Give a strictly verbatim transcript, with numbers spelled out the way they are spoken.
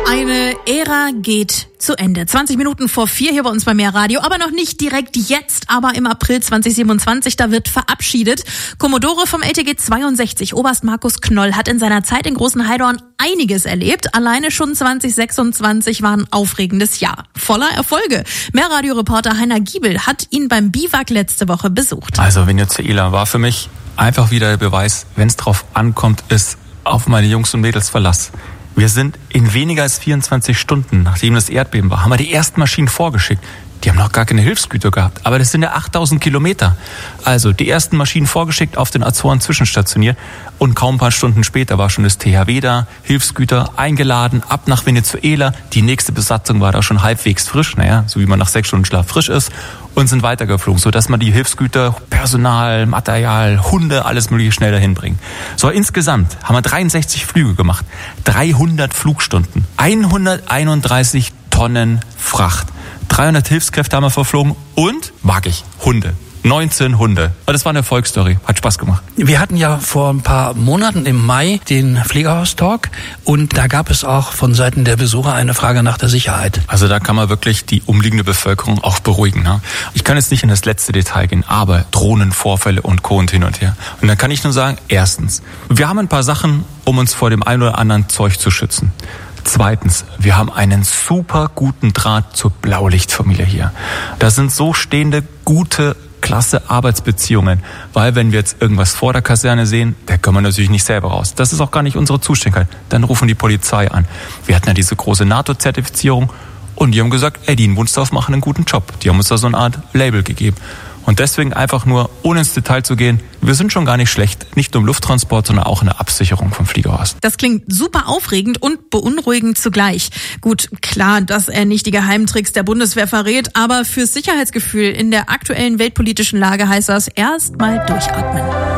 Eine Ära geht zu Ende. zwanzig Minuten vor vier hier bei uns bei Mehr Radio, aber noch nicht direkt jetzt, aber im April zwanzig siebenundzwanzig, da wird verabschiedet. Commodore vom L T G zweiundsechzig, Oberst Markus Knoll, hat in seiner Zeit in Großen Heidorn einiges erlebt. Alleine schon zwanzig sechsundzwanzig war ein aufregendes Jahr. Voller Erfolge. Mehr-Radio-Reporter Heiner Giebel hat ihn beim Biwak letzte Woche besucht. Also Venezuela war für mich einfach wieder der Beweis, wenn es drauf ankommt, ist auf meine Jungs und Mädels Verlass. Wir sind in weniger als vierundzwanzig Stunden, nachdem das Erdbeben war, haben wir die ersten Maschinen vorgeschickt. Die haben noch gar keine Hilfsgüter gehabt, aber das sind ja achttausend Kilometer. Also die ersten Maschinen vorgeschickt, auf den Azoren zwischenstationiert und kaum ein paar Stunden später war schon das T H W da, Hilfsgüter eingeladen, ab nach Venezuela. Die nächste Besatzung war da schon halbwegs frisch, naja, so wie man nach sechs Stunden Schlaf frisch ist, und sind weitergeflogen, sodass man die Hilfsgüter, Personal, Material, Hunde, alles mögliche schnell dahin bringen. So, insgesamt haben wir dreiundsechzig Flüge gemacht, dreihundert Flugstunden, hunderteinunddreißig Tonnen Fracht. dreihundert Hilfskräfte haben wir verflogen und, mag ich, Hunde. neunzehn Hunde. Das war eine Erfolgsstory. Hat Spaß gemacht. Wir hatten ja vor ein paar Monaten im Mai den Fliegerhaus-Talk und da gab es auch von Seiten der Besucher eine Frage nach der Sicherheit. Also da kann man wirklich die umliegende Bevölkerung auch beruhigen. Ne? Ich kann jetzt nicht in das letzte Detail gehen, aber Drohnenvorfälle und Co. und hin und her. Und dann kann ich nur sagen, erstens, wir haben ein paar Sachen, um uns vor dem einen oder anderen Zeug zu schützen. Zweitens, wir haben einen super guten Draht zur Blaulichtfamilie hier. Da sind so stehende, gute, klasse Arbeitsbeziehungen, weil wenn wir jetzt irgendwas vor der Kaserne sehen, da können wir natürlich nicht selber raus. Das ist auch gar nicht unsere Zuständigkeit. Dann rufen die Polizei an. Wir hatten ja diese große NATO-Zertifizierung und die haben gesagt, ey, die in Wunsdorf machen einen guten Job. Die haben uns da so eine Art Label gegeben. Und deswegen einfach nur, ohne ins Detail zu gehen, wir sind schon gar nicht schlecht. Nicht nur im Lufttransport, sondern auch in der Absicherung vom Fliegerhaus. Das klingt super aufregend und beunruhigend zugleich. Gut, klar, dass er nicht die Geheimtricks der Bundeswehr verrät, aber fürs Sicherheitsgefühl in der aktuellen weltpolitischen Lage heißt das erst mal durchatmen.